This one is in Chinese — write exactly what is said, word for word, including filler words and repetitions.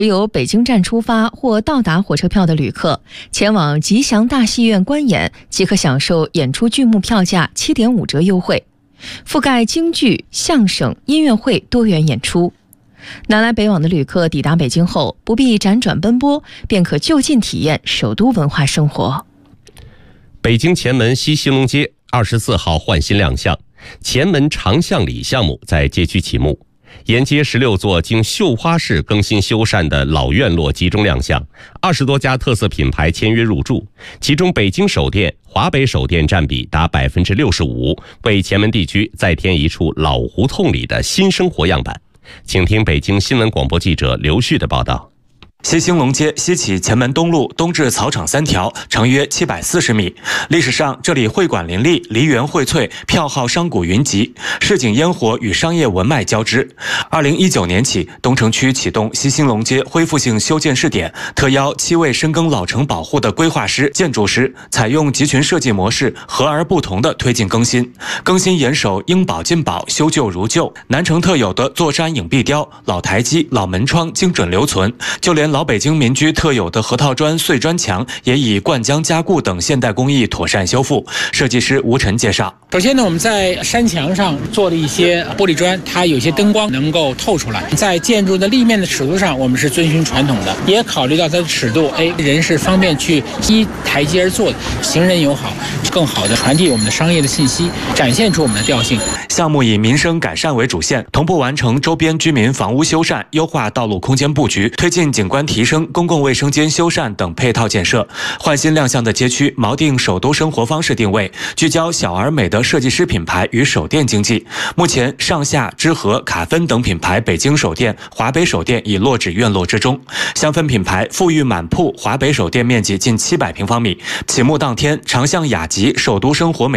由北京站出发或到达火车票的旅客，前往吉祥大戏院观演即可享受演出剧目票价 七点五 折优惠，覆盖京剧、相声、音乐会多元演出。南来北往的旅客抵达北京后，不必辗转奔波，便可就近体验首都文化生活。 北京前门西兴隆街二十四号换新亮相，前门长巷里项目在街区启幕。沿街十六座经绣花式更新修缮的老院落集中亮相，二十多家特色品牌签约入驻，其中北京首店、华北首店占比达百分之六十五，为前门地区再添一处老胡同里的新生活样板。请听北京新闻广播记者刘旭的报道。 西兴隆街西起前门东路，东至草场三条，长约七百四十米。历史上，这里会馆林立，梨园荟萃，票号商贾云集，市井烟火与商业文脉交织。二零一九年起，东城区启动西兴隆街恢复性修建试点，特邀七位深耕老城保护的规划师、建筑师，采用集群设计模式，和而不同的推进更新。更新严守应保尽保，修旧如旧。南城特有的座山影壁雕、老台基、老门窗精准留存，就连老北京民居特有的核桃砖碎砖墙也以灌浆加固等现代工艺妥善修复。设计师吴晨介绍， 首先呢，我们在山墙上做了一些玻璃砖，它有些灯光能够透出来。在建筑的立面的尺度上，我们是遵循传统的，也考虑到它的尺度，哎，人是方便去依台阶而坐的，行人友好，更好的传递我们的商业的信息，展现出我们的调性。 项目以民生改善为主线，同步完成周边居民房屋修缮、优化道路空间布局，推进景观提升、公共卫生间修缮等配套建设。换新亮相的街区锚定首都生活方式定位，聚焦小而美的设计师品牌与首店经济。目前上下、知和、卡芬等品牌北京首店、华北首店已落址院落之中。香氛品牌富裕满铺华北首店面积近七百平方米。启幕当天，长巷雅集首都生活美